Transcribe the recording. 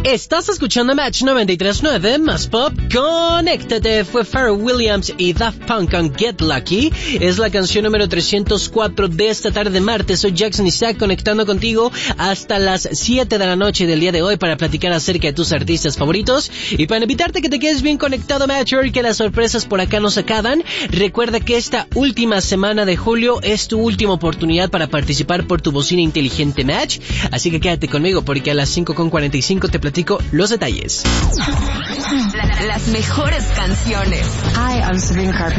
Estás escuchando Match 93.9, más pop, conéctate. Fue Pharrell Williams y Daft Punk con Get Lucky. Es la canción número 304 de esta tarde de martes. Soy Jackson Isaac, conectando contigo hasta las 7 de la noche del día de hoy para platicar acerca de tus artistas favoritos. Y para evitarte que te quedes bien conectado, Matcher, que las sorpresas por acá no se acaban, recuerda que esta última semana de julio es tu última oportunidad para participar por tu bocina inteligente Match. Así que quédate conmigo porque a las 5:45 te platico los detalles. Las mejores canciones. Hi, I'm Sabrina Carpenter.